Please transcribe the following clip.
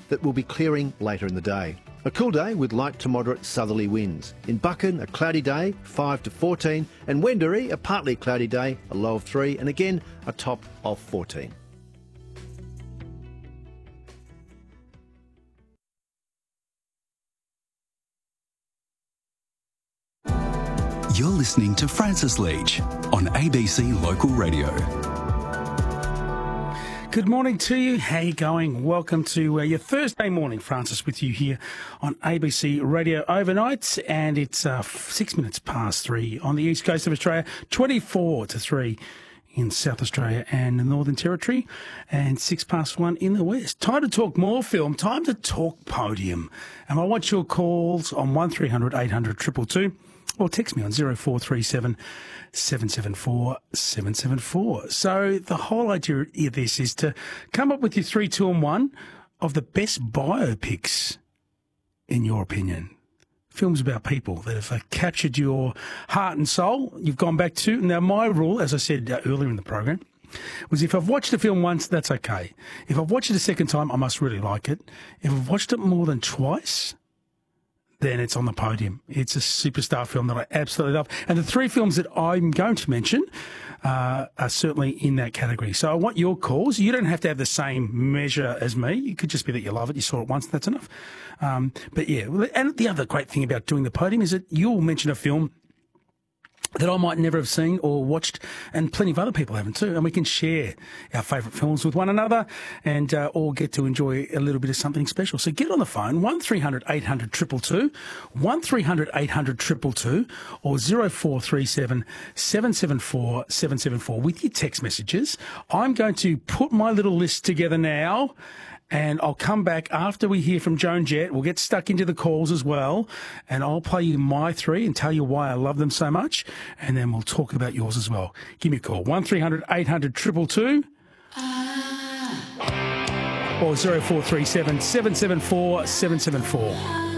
that will be clearing later in the day. A cool day with light to moderate southerly winds. In Buchan, a cloudy day, 5 to 14, and Wendouree, a partly cloudy day, a low of 3, and again, a top of 14. You're listening to Francis Leach on ABC Local Radio. Good morning to you. How you going? Welcome to your Thursday morning. Francis with you here on ABC Radio Overnight, and it's 6 minutes past 3 on the east coast of Australia, 24 to 3 in South Australia and the Northern Territory, and 6 past 1 in the west. Time to talk more film. Time to talk podium. And I want your calls on 1300 800 222. Or text me on 0437 774 774. So the whole idea of this is to come up with your 3, 2 and 1 of the best biopics, in your opinion. Films about people that have captured your heart and soul. You've gone back to. Now, my rule, as I said earlier in the program, was if I've watched a film once, that's okay. If I've watched it a second time, I must really like it. If I've watched it more than twice, then it's on the podium. It's a superstar film that I absolutely love. And the 3 films that I'm going to mention are certainly in that category. So I want your calls. You don't have to have the same measure as me. It could just be that you love it. You saw it once, that's enough. But yeah, and the other great thing about doing the podium is that you'll mention a film that I might never have seen or watched, and plenty of other people haven't too. And we can share our favourite films with one another and all get to enjoy a little bit of something special. So get on the phone, 1300 800 222, 1300 800 222, or 0437 774 774 with your text messages. I'm going to put my little list together now, and I'll come back after we hear from Joan Jett. We'll get stuck into the calls as well, and I'll play you my 3 and tell you why I love them so much, and then we'll talk about yours as well. Give me a call, 1300 800 222, or 0437 774 774.